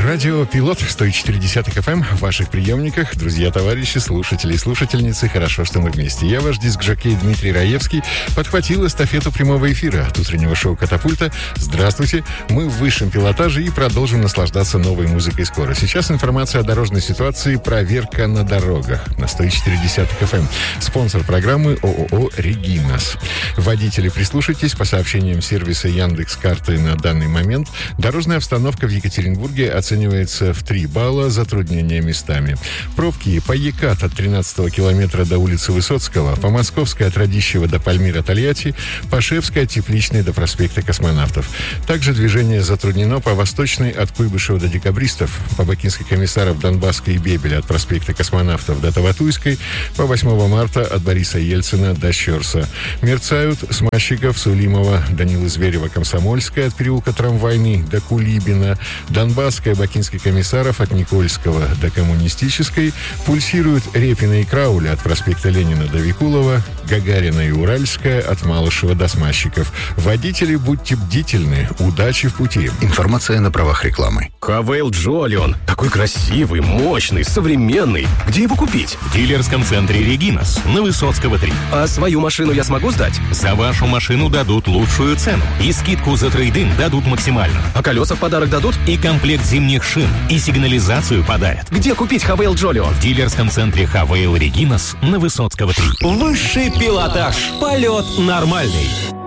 Радио «Пилот» 104.10 FM в ваших приемниках. Друзья, товарищи, слушатели и слушательницы, хорошо, что мы вместе. Я, ваш диск-жокей Дмитрий Раевский, подхватил эстафету прямого эфира от утреннего шоу «Катапульта». Здравствуйте, мы в высшем пилотаже и продолжим наслаждаться новой музыкой скоро. Сейчас информация о дорожной ситуации, проверка на дорогах на 104.10 FM. Спонсор программы ООО «Регинас». Водители, прислушайтесь, по сообщениям сервиса Яндекс.Карты на данный момент дорожная обстановка в Екатеринбурге оценивается в 3 балла, затруднения местами. Пробки по Екат от 13 километра до улицы Высоцкого, по Московской от Радищева до Пальмира-Тольятти, по Шевской от Тепличной до проспекта Космонавтов. Также движение затруднено по Восточной от Куйбышева до Декабристов, по Бакинской Комиссаров, Донбасской и Бебеля от проспекта Космонавтов до Таватуйской, по 8 марта от Бориса Ельцина до Щерса. Мерцают с Мащиков, Сулимова, Данилы Зверева, Комсомольская от переулка Трамвайный до Кулибина, Донбасская, Бакинский Комиссаров от Никольского до Коммунистической, пульсируют Репина и Крауля от проспекта Ленина до Викулова, Гагарина и Уральская от Малышева до Смащиков. Водители, будьте бдительны, удачи в пути. Информация на правах рекламы. Хавейл Джолион. Такой красивый, мощный, современный. Где его купить? В дилерском центре «Регинас» на Высоцкого 3. А свою машину я смогу сдать? За вашу машину дадут лучшую цену. И скидку за трейд-ин дадут максимально. А колеса в подарок дадут? И комплект зимних шин. И сигнализацию подарят. Где купить Хавейл Джолион? В дилерском центре «Хавейл Регинас» на Высоцкого 3. Высший пилотаж. Полет нормальный.